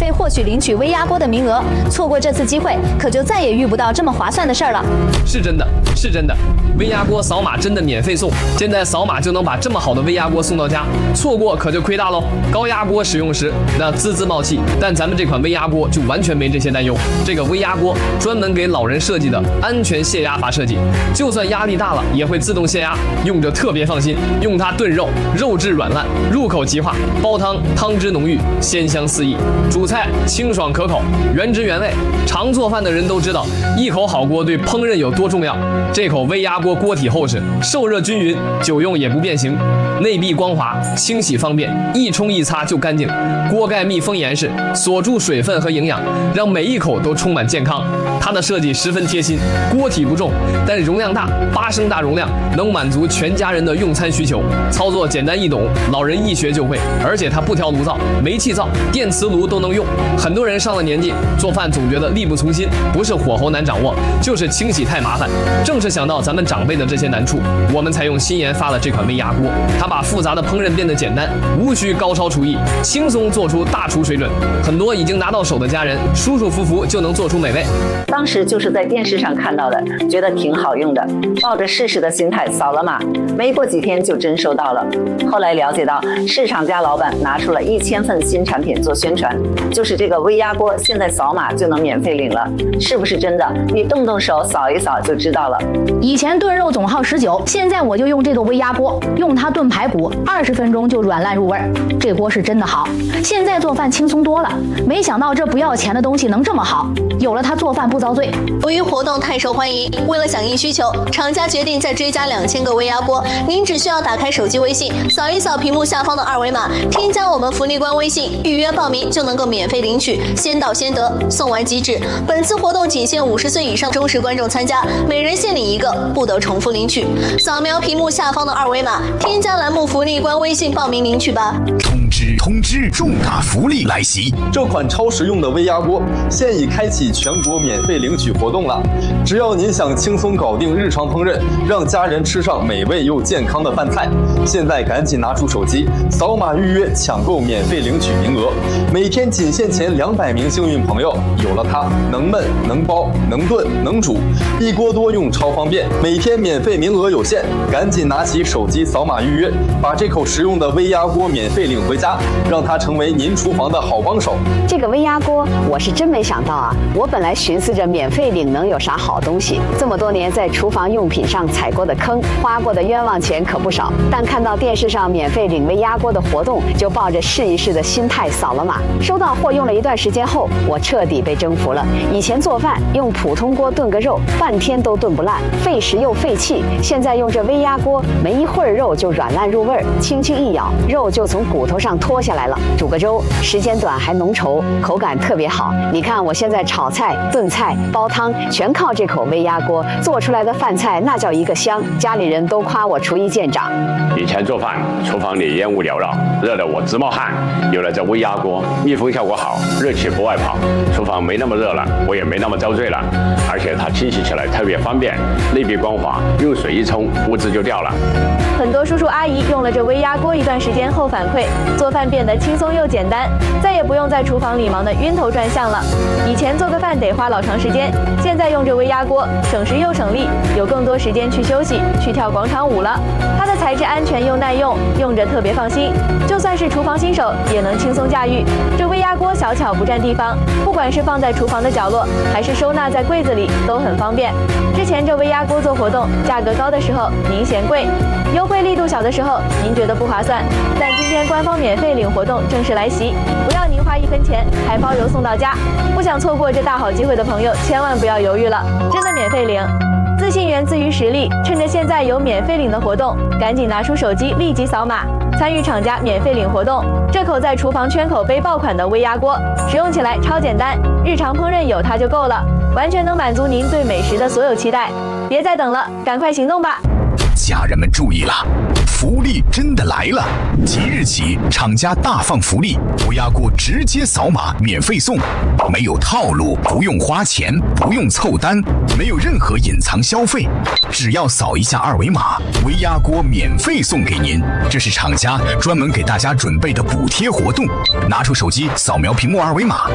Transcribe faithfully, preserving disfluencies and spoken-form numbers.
费获取领取微压锅的名额，错过这次机会，可就再也遇不到这么划算的事儿了。 是真的，是真的，微压锅扫码真的免费送，现在扫码就能把这么好的微压锅送到家，错过可就亏大喽。高压锅使用时那滋滋冒气，但咱们这款微压锅就完全没这些担忧。这个微压锅专门给老人设计的安全泄压阀设计，就算压力大了也会自动泄压，用着特别放心。用它炖肉，肉质软烂，入口即化；煲汤，汤汁浓郁，鲜香四溢；煮菜清爽可口，原汁原味。常做饭的人都知道，一口好锅对烹饪有多重要。这口微压锅锅体厚实，受热均匀，久用也不变形，内壁光滑，清洗方便，一冲一擦就干净。锅盖密封严实，锁住水分和营养，让每一口都充满健康。它的设计十分贴心，锅体不重，但容量大，八升大容量，能满足全家人的用餐需求。操作简单易懂，老人一学就会。而且它不挑炉灶，煤气灶、电磁炉都能用。很多人上了年纪，做饭总觉得力不从心，不是火候难掌握，就是清洗太麻烦。正是想到咱们长辈的这些难处，我们才用新研发了这款微压锅。它把复杂的烹饪变得简单，无需高超厨艺，轻松做出大厨水准。很多已经拿到手的家人，舒舒服服就能做出美味。 当时就是在电视上看到的，觉得挺好用的，抱着试试的心态扫了码，没过几天就真收到了。后来了解到，市场家老板拿出了一千份新产品做宣传，就是这个微压锅，现在扫码就能免费领了，是不是真的？你动动手扫一扫就知道了。 以前炖肉总耗十九，现在我就用这个微压锅，用它炖排骨，二十分钟就软烂入味儿。这锅是真的好，现在做饭轻松多了。没想到这不要钱的东西能这么好，有了它做饭不遭罪。 由于活动太受欢迎，为了响应需求，厂家决定再追加两千个微压锅。您只需要打开手机微信，扫一扫屏幕下方的二维码，添加我们福利官微信，预约报名就能够免费领取，先到先得，送完即止。本次活动仅限五十岁以上忠实观众参加，每人限领一个，不得重复领取。扫描屏幕下方的二维码，添加栏目福利官微信报名领取吧。 通知通知，重大福利来袭！ 这款超实用的微压锅现已开启全国免费领取活动了。只要您想轻松搞定日常烹饪，让家人吃上美味又健康的饭菜，现在赶紧拿出手机，扫码预约抢购免费领取名额。每天仅限前两百名幸运朋友，有了它，能焖能煲能炖能煮，一锅多用超方便。每天免费名额有限，赶紧拿起手机扫码预约，把这口实用的微压锅免费领回家，让它成为您厨房的好帮手。 这个微压锅我是真没想到啊！我本来寻思着免费领能有啥好东西，这么多年在厨房用品上踩过的坑，花过的冤枉钱可不少。但看到电视上免费领微压锅的活动，就抱着试一试的心态扫了码。收到货用了一段时间后，我彻底被征服了。以前做饭用普通锅炖个肉，半天都炖不烂，费时又费气。现在用这微压锅，没一会儿肉就软烂入味儿，轻轻一咬，肉就从骨头上脱下来了。煮个粥，时间短还浓稠，口感特别好。你看我现在炒菜、炖菜、煲汤，全靠这口微压锅做出来的饭菜，那叫一个香，家里人都夸我厨艺见长。 以前做饭，厨房里烟雾缭绕，热得我直冒汗。有了这微压锅，密封效果好，热气不外跑，厨房没那么热了，我也没那么遭罪了。而且它清洗起来特别方便，内壁光滑，用水一冲，污渍就掉了。 很多叔叔阿姨用了这微压锅一段时间后反馈，做饭变得轻松又简单，再也不用在厨房里忙得晕头转向了。以前做个饭得花老长时间，现在用这微压锅，省时又省力，有更多时间去休息，去跳广场舞了。它的材质安全又耐用，用着特别放心，就算是厨房新手也能轻松驾驭。这微压锅小巧不占地方，不管是放在厨房的角落，还是收纳在柜子里，都很方便。之前这微压锅做活动，价格高的时候您嫌贵，优惠力度小的时候您觉得不划算，但今天官方免费领活动正式来袭，不要您花一分钱，还包邮送到家。不想错过这大好机会的朋友，千万不要犹豫了，真的免费领。自信源自于实力，趁着现在有免费领的活动，赶紧拿出手机立即扫码，参与厂家免费领活动。这口在厨房圈口碑爆款的微压锅，使用起来超简单，日常烹饪有它就够了，完全能满足您对美食的所有期待。别再等了，赶快行动吧！ 家人们注意了，福利真的来了！即日起，厂家大放福利，微压锅直接扫码免费送，没有套路，不用花钱，不用凑单，没有任何隐藏消费，只要扫一下二维码，微压锅免费送给您。这是厂家专门给大家准备的补贴活动，拿出手机扫描屏幕二维码。